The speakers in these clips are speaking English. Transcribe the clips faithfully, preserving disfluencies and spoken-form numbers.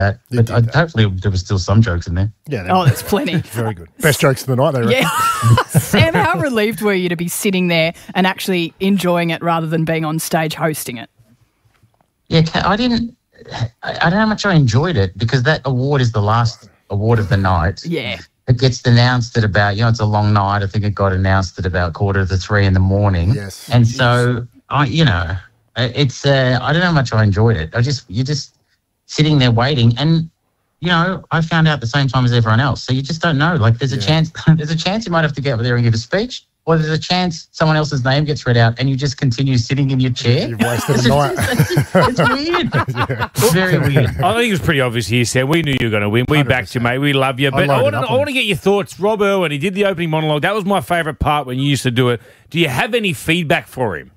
that. But I, hopefully there was still some jokes in there. Yeah. Oh, there's plenty. Very good. Best jokes of the night, they reckon. Yeah. Sam, how relieved were you to be sitting there and actually enjoying it rather than being on stage hosting it? Yeah, I didn't. I, I don't know how much I enjoyed it because that award is the last award of the night. Yeah. It gets announced at about, you know, it's a long night. I think it got announced at about quarter to three in the morning. Yes. And so, I, you know, it's, uh, I don't know how much I enjoyed it. I just, you're just sitting there waiting. And, you know, I found out at the same time as everyone else. So you just don't know. Like there's a yeah. chance, there's a chance you might have to get up there and give a speech. Or there's a chance someone else's name gets read out and you just continue sitting in your chair. You've wasted a night. It's weird. Yeah. It's very weird. I think it was pretty obvious here, Sam. We knew you were going to win. We one hundred percent backed you, mate. We love you. But I, I want to I want to get your thoughts. Rob Irwin, he did the opening monologue. That was my favourite part when you used to do it. Do you have any feedback for him?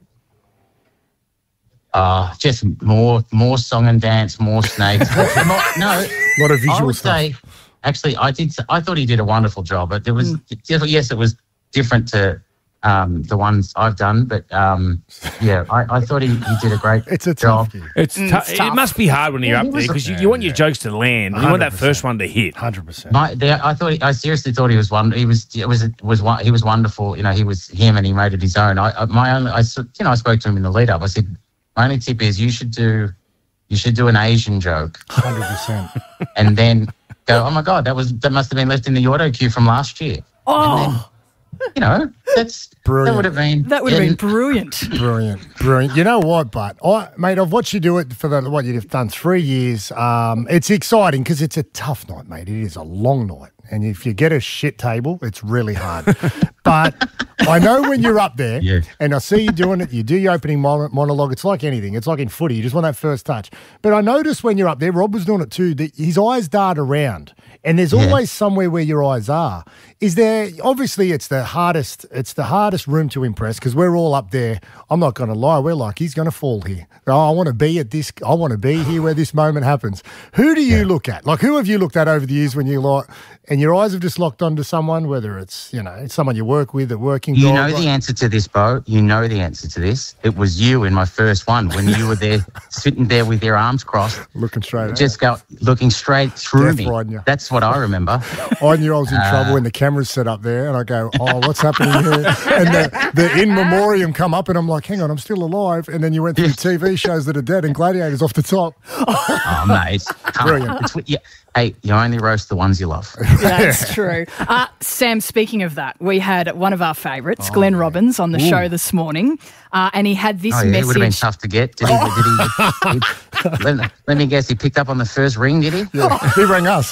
Uh, just more more song and dance, more snakes. more, no. A lot of visual I would stuff. Say, actually, I did. I thought he did a wonderful job. But there was, mm. yes, it was different to um, the ones I've done. But um, yeah, I, I thought he, he did a great it's a job. Tough it's, mm, t- it's tough. It must be hard when you're yeah, up there because you, you want your yeah. jokes to land. You want that first one to hit. one hundred percent. My, the, I thought. He, I seriously thought he was one. He was. It was. It was. He was wonderful. You know, he was him, and he made it his own. I, I my only. I you know, I spoke to him in the lead up. I said, my only tip is you should do, you should do an Asian joke. one hundred percent. And then go, oh my God, that was that must have been left in the auto queue from last year. Oh. You know, that's Brilliant. that would have been That would have been brilliant. Brilliant, brilliant. You know what, but I, mate, I've watched you do it for the what you've done three years. Um, it's exciting because it's a tough night, mate. It is a long night, and if you get a shit table, it's really hard. But I know when you're up there, yeah. and I see you doing it. You do your opening mon- monologue. It's like anything. It's like in footy. You just want that first touch. But I noticed when you're up there, Rob was doing it too. That his eyes dart around. And there's yeah. always somewhere where your eyes are. Is there, obviously it's the hardest, it's the hardest room to impress because we're all up there. I'm not going to lie. We're like, he's going to fall here. Oh, I want to be at this, I want to be here where this moment happens. Who do you yeah. look at? Like who have you looked at over the years when you like, and your eyes have just locked onto someone, whether it's, you know, it's someone you work with at working. You dog, know like, the answer to this, Bo. You know the answer to this. It was you in my first one when you were there sitting there with your arms crossed. Looking straight at Just go, looking straight through Death me. riding you. That's what I remember. I knew I was in Uh, trouble when the camera's set up there and I go, oh, what's happening here? And the, the in memoriam come up and I'm like, hang on, I'm still alive. And then you went through T V shows that are dead and Gladiators off the top. Oh, mate. Come Brilliant. on. It's, yeah. Hey, you only roast the ones you love. That's true. Uh, Sam, speaking of that, we had one of our favourites, oh, Glenn Robbins, on the Ooh. show this morning, uh, and he had this oh, yeah, message. It would have been tough to get. Did he? Oh. Did he, he let, let me guess, he picked up on the first ring, did he? Yeah, he rang us.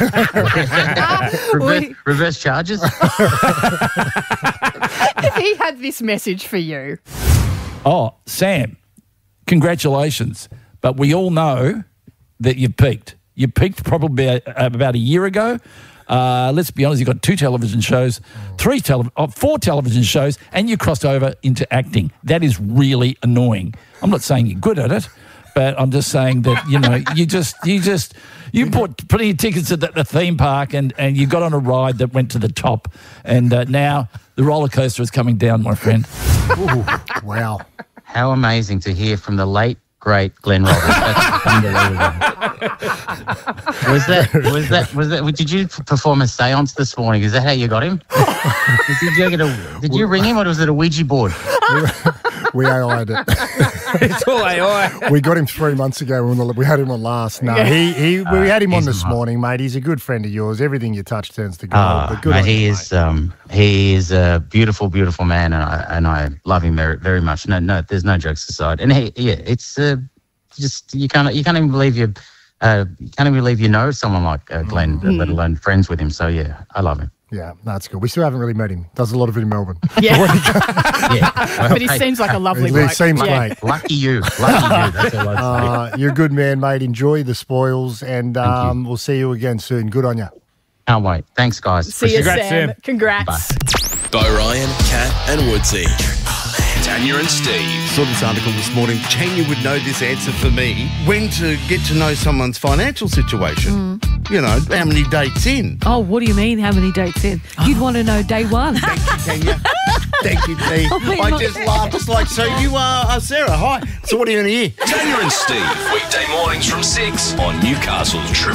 reverse, we, reverse charges. He had this message for you. Oh, Sam, congratulations. But we all know that you've peaked. You peaked probably about, about a year ago. Uh, let's be honest, you've got two television shows, three tele- oh, four television shows, and you crossed over into acting. That is really annoying. I'm not saying you're good at it, but I'm just saying that, you know, you just, you just, you bought plenty of tickets at the, the theme park and, and you got on a ride that went to the top. And uh, now the roller coaster is coming down, my friend. Ooh, wow. How amazing to hear from the late, great Glenn Robbins. That's unbelievable. Was that, was that, was that, did you perform a seance this morning? Is that how you got him? did, you get a, did you ring him or was it a Ouija board? We A I'd it. It's all A I. We got him three months ago when we had him on last. No, Yeah. he, he we Uh, had him on he's this a- morning, mate. He's a good friend of yours. Everything you touch turns to gold. Ah, but good mate, on he you, is um, he is a beautiful, beautiful man, and I and I love him very, very much. No, no, there's no jokes aside. And he, yeah, it's uh, just you can't you can't even believe you uh, you can't even believe you know someone like uh, Glenn, Mm. let alone friends with him. So yeah, I love him. Yeah, that's good. We still haven't really met him. Does a lot of it in Melbourne. Yeah. Yeah, well, But he hey, seems like a lovely He bloke. seems Yeah. great. lucky you, lucky you. That's all I'd say. Uh, you're a good man, mate. Enjoy the spoils, and um, we'll see you again soon. Good on you. Can't wait. Thanks, guys. See you, Congrats, Sam. Sam. Congrats. Bo Ryan, Kat and Woodsy. Tanya and Steve. Saw this article this morning. Tanya would know this answer for me. When to get to know someone's financial situation. you know, how many dates in? Oh, what do you mean, how many dates in? You'd want to know day one. Thank you, Tanya. Thank you, Dee. Oh, wait, I not- just laughed. It's like, so you are uh, Sarah. Hi. So what are you going to hear? Tanya and Steve, weekday mornings from six on Newcastle's True